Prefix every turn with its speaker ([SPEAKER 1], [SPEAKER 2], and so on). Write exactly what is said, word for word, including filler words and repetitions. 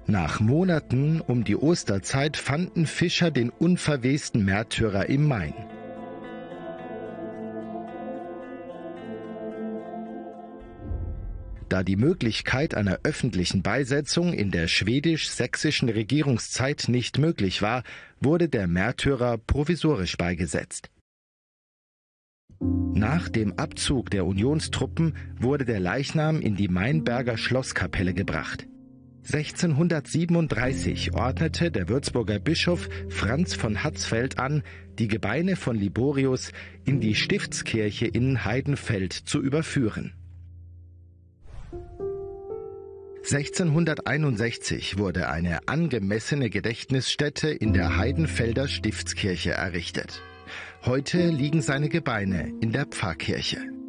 [SPEAKER 1] Nach Monaten um die Osterzeit fanden Fischer den unverwesten Märtyrer im Main. Da die Möglichkeit einer öffentlichen Beisetzung in der schwedisch-sächsischen Regierungszeit nicht möglich war, wurde der Märtyrer provisorisch beigesetzt. Nach dem Abzug der Unionstruppen wurde der Leichnam in die Mainberger Schlosskapelle gebracht. sechzehnhundertsiebenunddreißig ordnete der Würzburger Bischof Franz von Hatzfeld an, die Gebeine von Liborius in die Stiftskirche in Heidenfeld zu überführen. sechzehnhunderteinundsechzig wurde eine angemessene Gedächtnisstätte in der Heidenfelder Stiftskirche errichtet. Heute liegen seine Gebeine in der Pfarrkirche.